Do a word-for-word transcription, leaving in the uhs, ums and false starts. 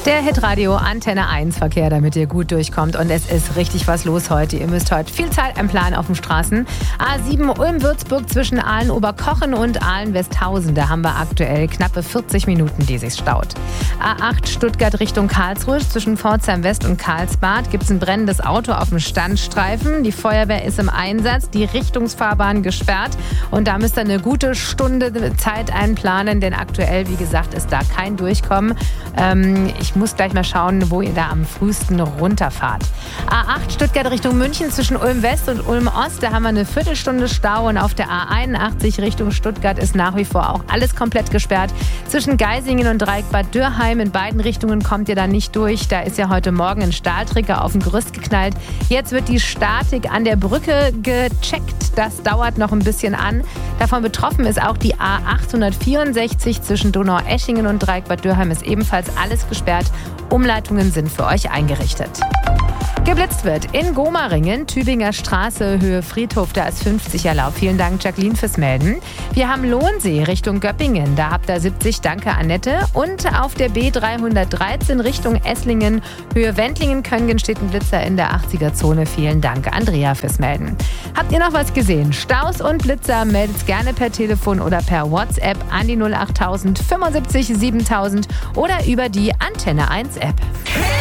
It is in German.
Der Hitradio Antenne eins Verkehr, damit ihr gut durchkommt. Und es ist richtig was los heute. Ihr müsst heute viel Zeit einplanen auf den Straßen. A sieben Ulm-Würzburg zwischen Aalen-Oberkochen und Aalen-Westhausen. Da haben wir aktuell knappe vierzig Minuten, die sich staut. A acht Stuttgart Richtung Karlsruhe zwischen Pforzheim West und Karlsbad gibt es ein brennendes Auto auf dem Standstreifen. Die Feuerwehr ist im Einsatz, die Richtungsfahrbahn gesperrt. Und da müsst ihr eine gute Stunde Zeit einplanen, denn aktuell, wie gesagt, ist da kein Durchkommen. Ähm, ich muss gleich mal schauen, wo ihr da am frühesten runterfahrt. A acht Stuttgart Richtung München zwischen Ulm West und Ulm Ost, da haben wir eine Viertelstunde Stau. Und auf der A einundachtzig Richtung Stuttgart ist nach wie vor auch alles komplett gesperrt. Zwischen Geisingen und Dreieck-Bad Dürrheim in beiden Richtungen kommt ihr da nicht durch. Da ist ja heute Morgen ein Stahlträger auf dem Gerüst geknallt. Jetzt wird die Statik an der Brücke gecheckt. Das dauert noch ein bisschen an. Davon betroffen ist auch die A achthundertvierundsechzig zwischen Donaueschingen und Dreieck-Bad Dürrheim ist ebenfalls alles gesperrt. Umleitungen sind für euch eingerichtet. Geblitzt wird in Gomaringen, Tübinger Straße, Höhe Friedhof, da ist fünfzig erlaubt. Vielen Dank, Jacqueline, fürs Melden. Wir haben Lohnsee Richtung Göppingen, da habt ihr siebzig, danke Annette. Und auf der B dreihundertdreizehn Richtung Esslingen, Höhe Wendlingen-Köngen steht ein Blitzer in der achtziger-Zone. Vielen Dank, Andrea, fürs Melden. Habt ihr noch was gesehen? Staus und Blitzer, meldet gerne per Telefon oder per WhatsApp an die null achttausend fünfundsiebzig siebentausend oder über die Antenne eins App.